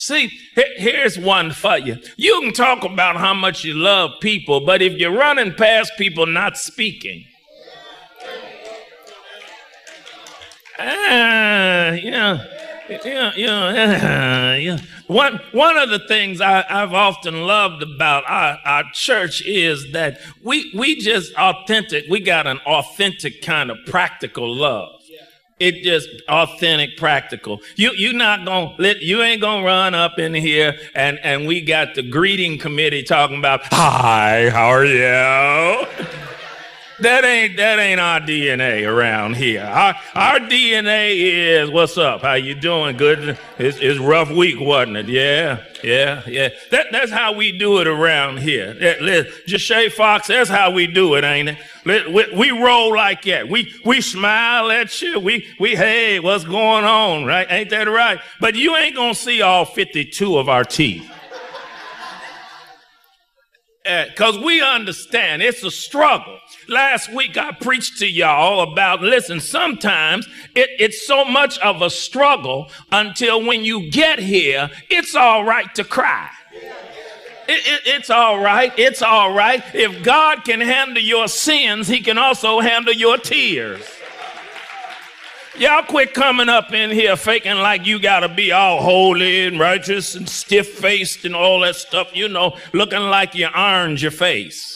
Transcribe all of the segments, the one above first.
See, here's one for you. You can talk about how much you love people, but if you're running past people not speaking, One of the things I've often loved about our church is that we just authentic. We got an authentic kind of practical love. It just authentic, practical. You ain't gonna run up in here and we got the greeting committee talking about, hi, how are you? That ain't our DNA around here. Our DNA is, what's up? How you doing? Good. It's rough week, wasn't it? Yeah. That's how we do it around here. Jashay Fox, that's how we do it, ain't it? We roll like that. We smile at you. We hey, what's going on, right? Ain't that right? But you ain't gonna see all 52 of our teeth. Because we understand it's a struggle. Last week I preached to y'all about, listen, sometimes it's so much of a struggle until when you get here, it's all right to cry. It's all right. It's all right. If God can handle your sins, he can also handle your tears. Y'all quit coming up in here faking like you got to be all holy and righteous and stiff-faced and all that stuff, looking like you ironed your face.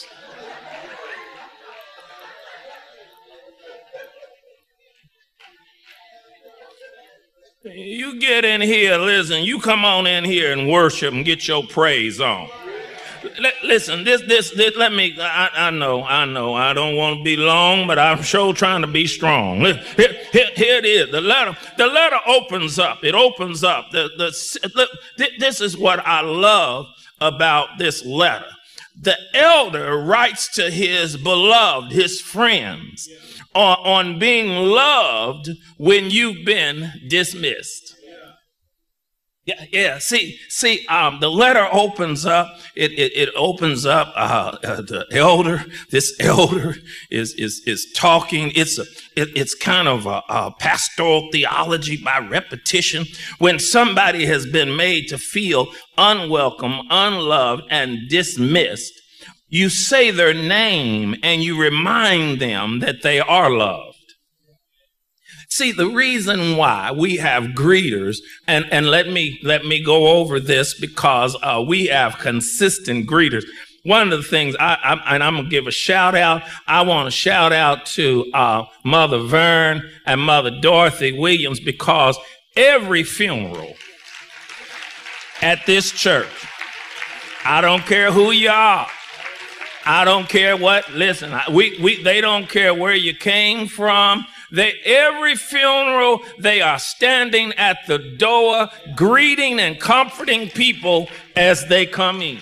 You get in here, listen, you come on in here and worship and get your praise on. Listen, this, let me, I know, I don't want to be long, but I'm sure trying to be strong. Here it is. The letter opens up. It opens up. This is what I love about this letter. The elder writes to his beloved, his friends, on being loved when you've been dismissed. Yeah. See. The letter opens up. It opens up. The elder. This elder is talking. It's kind of a pastoral theology by repetition. When somebody has been made to feel unwelcome, unloved, and dismissed, you say their name and you remind them that they are loved. See, the reason why we have greeters, and let me go over this because we have consistent greeters. One of the things I'm going to give a shout out. I want to shout out to Mother Vern and Mother Dorothy Williams, because every funeral at this church, I don't care who you are. I don't care what, listen, they don't care where you came from. Every funeral, they are standing at the door, greeting and comforting people as they come in.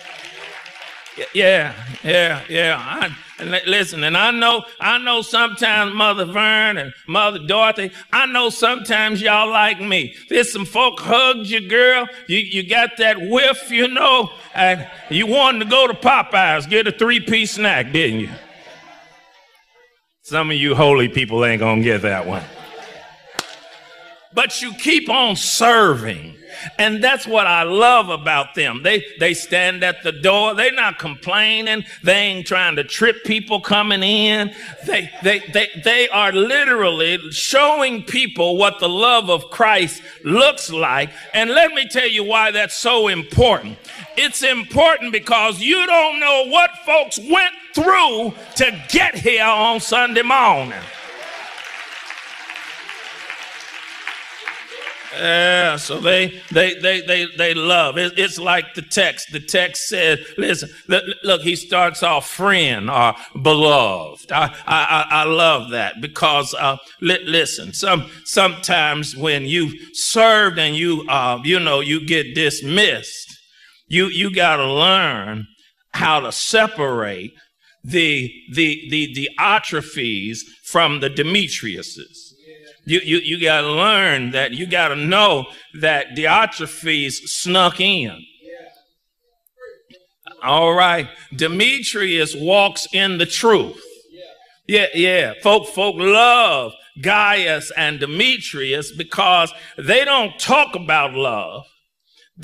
Yeah. Listen, and I know sometimes Mother Vern and Mother Dorothy, I know sometimes y'all like me. There's some folk hugged you, girl. You got that whiff, and you wanted to go to Popeyes, get a 3-piece snack, didn't you? Some of you holy people ain't gonna get that one. But you keep on serving. And that's what I love about them. They stand at the door. They're not complaining. They ain't trying to trip people coming in. They are literally showing people what the love of Christ looks like. And let me tell you why that's so important. It's important because you don't know what folks went through to get here on Sunday morning. Yeah, so they love it. It's like the text. The text said, listen, look, he starts off friend or beloved. I love that because, listen, sometimes when you served and you get dismissed, you got to learn how to separate the Diotrephes from the Demetriuses. You got to learn that. You got to know that Diotrephes snuck in. All right. Demetrius walks in the truth. Yeah. Folk love Gaius and Demetrius because they don't talk about love.